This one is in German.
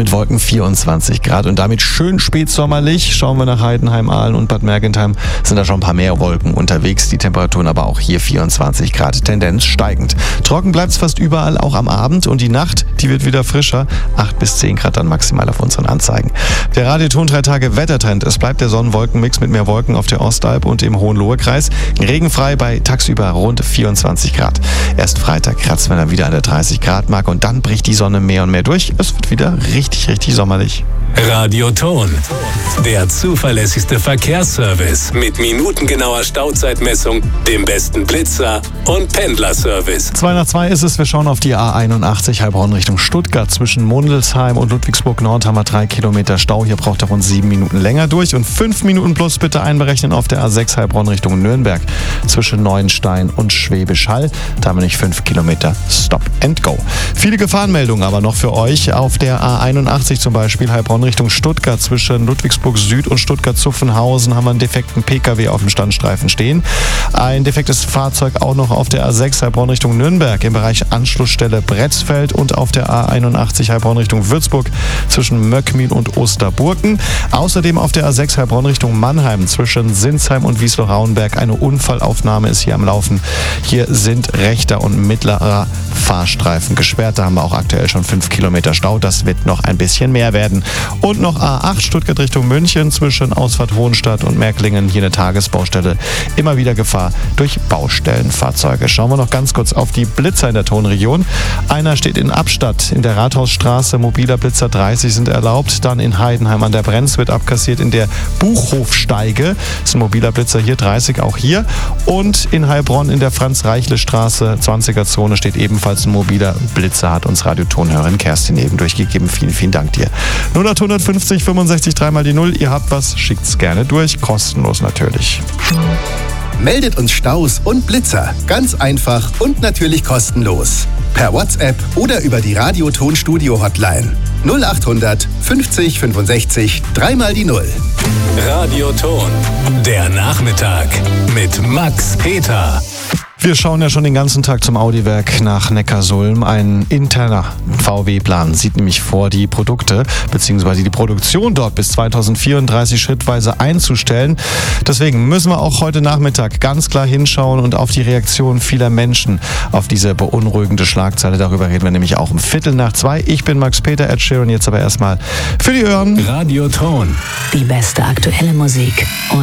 mit Wolken 24 Grad und damit schön spätsommerlich. Schauen wir nach Heidenheim, Aalen und Bad Mergentheim, sind da schon ein paar mehr Wolken unterwegs. Die Temperaturen aber auch hier 24 Grad, Tendenz steigend. Trocken bleibt es fast überall, auch am Abend, und die Nacht, die wird wieder frischer. 8 bis 10 Grad dann maximal auf unseren Anzeigen. Der Radioton 3 Tage Wettertrend. Es bleibt der Sonnenwolkenmix mit mehr Wolken auf der Ostalb und im Hohenlohe-Kreis. Regenfrei bei tagsüber rund 24 Grad. Erst Freitag kratzen wir dann wieder an der 30 Grad Marke und dann bricht die Sonne mehr und mehr durch. Es wird wieder richtig sommerlich. Radioton, der zuverlässigste Verkehrsservice mit minutengenauer Stauzeitmessung, dem besten Blitzer und Pendlerservice. 2 nach 2 ist es. Wir schauen auf die A81 Heilbronn Richtung Stuttgart. Zwischen Mundelsheim und Ludwigsburg Nord haben wir 3 Kilometer Stau. Hier braucht er rund 7 Minuten länger durch. Und 5 Minuten plus bitte einberechnen auf der A6 Heilbronn Richtung Nürnberg. Zwischen Neuenstein und Schwäbisch Hall. Da haben wir nicht 5 Kilometer Stop and Go. Viele Gefahrenmeldungen aber noch für euch. Auf der A81 zum Beispiel Heilbronn Richtung Stuttgart. Zwischen Ludwigsburg Süd und Stuttgart-Zuffenhausen haben wir einen defekten PKW auf dem Standstreifen stehen. Ein defektes Fahrzeug auch noch auf der A6 Heilbronn Richtung Nürnberg im Bereich Anschlussstelle Bretzfeld und auf der A81 Heilbronn Richtung Würzburg zwischen Möckmühl und Osterburken. Außerdem auf der A6 Heilbronn Richtung Mannheim zwischen Sinsheim und Wiesloch-Rauenberg. Eine Unfallaufnahme ist hier am Laufen. Hier sind rechter und mittlerer Fahrstreifen gesperrt. Da haben wir auch aktuell schon 5 Kilometer Stau. Das wird noch ein bisschen mehr werden. Und noch A8 Stuttgart Richtung München zwischen Ausfahrt Hohenstadt und Märklingen. Hier eine Tagesbaustelle. Immer wieder Gefahr durch Baustellenfahrzeuge. Schauen wir noch ganz kurz auf die Blitzer in der Tonregion. Einer steht in Abstatt in der Rathausstraße. Mobiler Blitzer 30 sind erlaubt. Dann in Heidenheim an der Brenz wird abkassiert in der Buchhofsteige. Das ist ein mobiler Blitzer hier, 30 auch hier. Und in Heilbronn in der Franz-Reichle-Straße, 20er-Zone, steht ebenfalls ein mobiler Blitzer, hat uns Radiotonhörerin Kerstin eben durchgegeben. Vielen Dank dir. 0850 65 3 mal die 0. Ihr habt was, schickt's gerne durch. Kostenlos natürlich. Meldet uns Staus und Blitzer. Ganz einfach und natürlich kostenlos. Per WhatsApp oder über die Radioton-Studio-Hotline. 0800 50 65 3 mal die 0. Radioton, der Nachmittag mit Max Peter. Wir schauen ja schon den ganzen Tag zum Audiwerk nach Neckarsulm. Ein interner VW-Plan sieht nämlich vor, die Produkte bzw. die Produktion dort bis 2034 schrittweise einzustellen. Deswegen müssen wir auch heute Nachmittag ganz klar hinschauen und auf die Reaktion vieler Menschen auf diese beunruhigende Schlagzeile. Darüber reden wir nämlich auch um 1:15. Ich bin Max Peter, Ed Sheeran, jetzt aber erstmal für die Ohren. Radioton. Die beste aktuelle Musik.